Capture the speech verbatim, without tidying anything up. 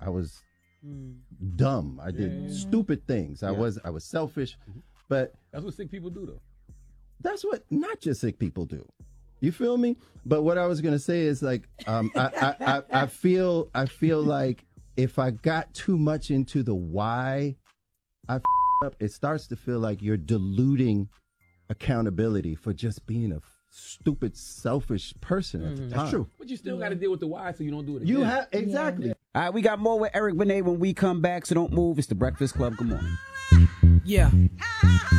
I was dumb. I did Yeah. stupid things. I Yeah. was I was selfish, but That's what sick people do, though. that's what not just sick people do. You feel me? But what I was gonna say is like, um, I, I, I, I feel I feel like if I got too much into the why I f- up, it starts to feel like you're diluting accountability for just being a stupid, selfish person at the time. That's true. But you still got to deal with the why so you don't do it again. You have exactly. All right, we got more with Eric Benet when we come back, so don't move. It's the Breakfast Club. Good morning. Yeah.